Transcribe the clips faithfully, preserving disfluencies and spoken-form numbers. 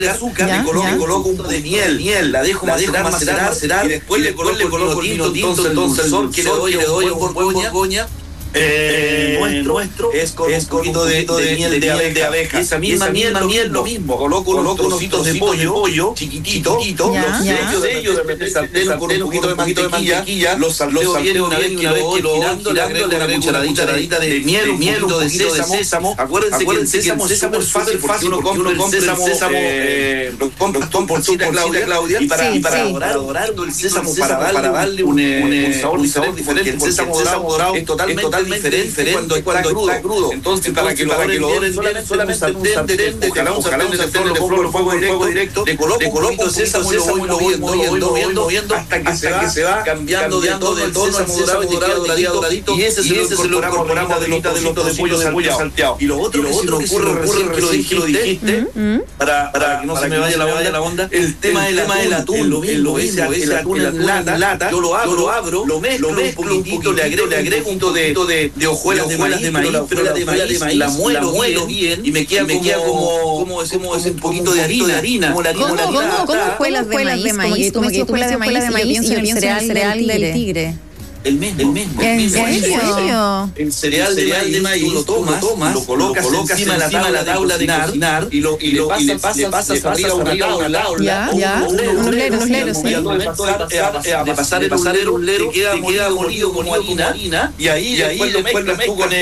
azúcar, le coloco, le coloco un poco de miel, miel, la dejo, la dejo macerar, macerar, y después le coloco, le coloco el vino tinto, entonces el dulzor que le doy, le doy a Borgoña. Eh, nuestro, nuestro es con es un poquito de, de, de miel de, de, abeja. de abeja. Esa misma esa miel, miel lo mismo. Coloco, coloco unos trocitos de pollo, pollo chiquitito, chiquitito, ya, los ya. sello de ellos, de repente sartén con un poquito de mantequilla, los salteo bien una vez que lo voy girando, le agrego una cucharadita de miel, miel, un poquito de sésamo. Acuérdense que el sésamo es súper fácil porque uno compra el sésamo, lo compra por Claudia, y para dorar el sésamo, para darle un sabor diferente, porque el sésamo dorado es totalmente diferente cuando está crudo. Entonces, para que lo doren bien, solamente en un sartén, ojalá un sartén de sartén, le pongo el fuego directo, le coloco un poquito de sésamo y lo voy moviendo, lo voy moviendo hasta que se va cambiando de tono el sésamo dorado, doradito, doradito, y ese se lo incorporamos de los trocitos de pollo salteado. Y lo otro que se me ocurre recién que lo dijiste, para que no se me vaya la onda, el tema del atún, lo mismo, ese atún en lata, yo lo abro, lo mezclo un poquitito, le agrego un poquito de hojuelas de maíz, de maíz, pero la de maíz, maíz la muelo, muelo bien, y me queda, me queda como, como decimos, un poquito de harina, de harina. Como la harina, ¿Cómo, ¿cómo, ¿cómo hojuelas de maíz? De maíz? Como que tú me decís hojuelas de maíz y yo pienso en el cereal del tigre. El mismo, el mismo. ¿En serio? El cereal de maíz, tú lo tomas, lo colocas encima de la tabla de cocinar y lo y le pasas arriba una tabla, ya, ya, un lero, un lero, sí. De pasar el un lero, te queda molido como harina, y ahí después lo mezclas tú con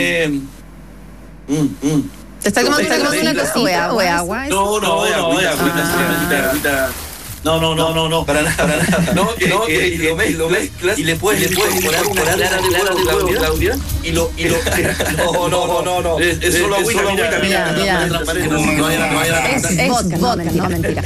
¿Te está quemando una cosita o agua? No, no, es agüita. No, no, no, no, no, para nada, para nada. No, que, no, que, y lo, mez, lo mezclas y le puedes, le puedes poner una clara de huevo, Claudia, y lo, y lo, no, no, no, no, no, es, es solo agüita, mira, mira, mira, no hay es vodka, no, mentira.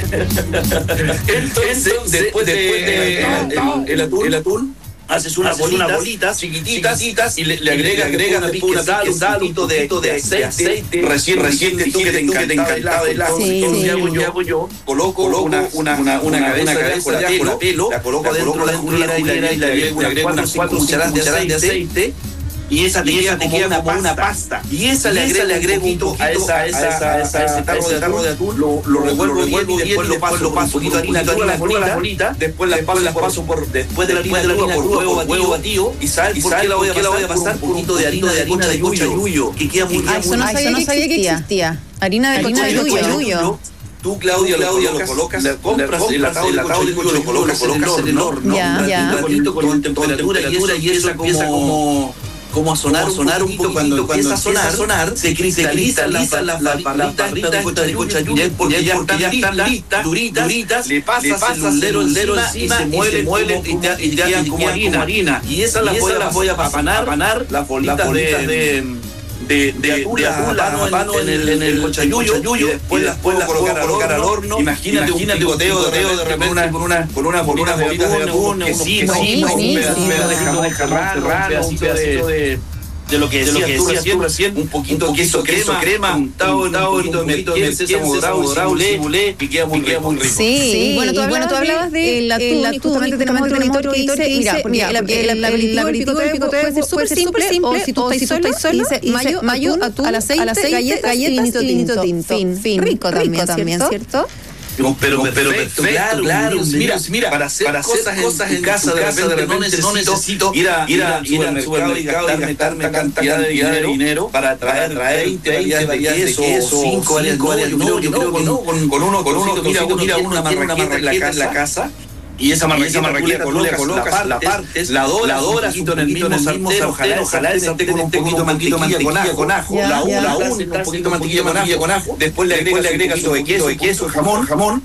Entonces, después de el atún, el atún, haces unas bolitas, bolitas chiquititas, chiquititas y le, le agregas, agregas una sal, un salito de, de aceite, recién, recién que tú que te encantaba el ajo. Entonces hago yo, coloco una, una, una, una cabeza con la pelo, la coloco dentro de la juguera y le agrego unas cuatro cucharadas de aceite. Y esa te queda como una pasta. Y esa le agrego un poquito a esa esa esa ese tarro de atún, lo revuelvo bien y después lo paso un poquito de harina, harina con la bolita, después las paso por después de la harina por huevo batido y sal, ¿por qué la voy a pasar? Un poquito de harina de harina de cochayuyo, que queda muy bien. Eso no sabía que existía. Harina de cochayuyo. Tú, Claudia, Claudia, lo colocas, le compras el atado de cochayuyo, lo colocas en el horno, un ratito con temperatura y eso empieza como como a sonar, sonar un poquito, cuando, cuando empieza a sonar, sonar se cristalizan las la, la, la barritas de cochayuyo, porque ya están listas, duritas, duritas, le pasas el dedo, el dedo encima y se muelen y te quedan como harina. Y esas las voy a apanar, las bolitas de de de atún a mano en el en el cochayuyo, y después las puedo colocar al horno. Imagínate un picoteo de repente con una con una bolitas de atún, un quesito, un pedacito de jamón serrano, un pedacito de de lo que decías tú recién, un poquito de queso crema, untado un poquito de merquén, sésamo dorado, cibulé, y queda muy rico. Sí, bueno, tú hablabas del atún, y justamente tenemos otro editor que dice, mira, mira, el aperitivo del picoteo puede ser súper simple, o si tú estás solo, dice mayo, atún, al aceite, galletas y vinito tinto. Fin, rico también, ¿cierto? Pero, pero, pero perfecto, claro, claro, mira, mira, para hacer, para hacer cosas, cosas en casa, de repente, de repente no necesito ir a ir a ir al supermercado y gastarme cantidad de dinero para traer veinte variedades de queso, cinco variedades, no, yo creo que no, con uno, con uno, mira, mira, una marraqueta en la casa. Y esa marraqueta colocas, la partes, la doras un poquito en el mismo sartén, ojalá ese esté con un poquito de mantequilla con ajo, la una, un poquito de mantequilla con ajo, después le agregas un poquito de queso, jamón, jamón,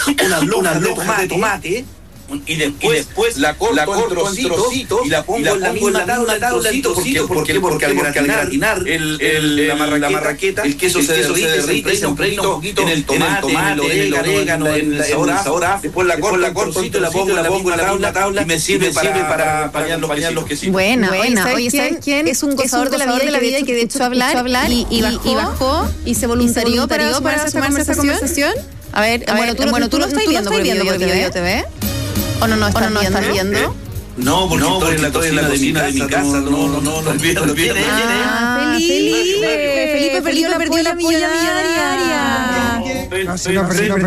unas lojas de tomate, y después, y después la corto, la corto en trocitos y la pongo, y la pongo en la misma tabla, tabla en trocitos. ¿Por qué? Porque al gratinar el, el, la, marraqueta, la marraqueta, el queso, el se, queso derrite, se derrite, se impregna un poquito en el tomate, en el orégano, en el sabor af. Después la corto, la corto y la pongo, la pongo en la tabla, tabla y me sirve para apañar los quesitos. Buena, buena. Oye, ¿sabes quién? Es un gozador de la vida y que de hecho hablar y bajó y se voluntarió para sumarse a esta conversación. A ver, bueno, tú lo estás viendo por Video T V. ¿O no nos están, no viendo? ¿Están viendo? Eh, no, porque, no, porque estoy en la cocina de mi casa, no, no, no, no olvides, no olvides. Ah, Felipe, Felipe perdió la polla millonaria. estoy, estoy,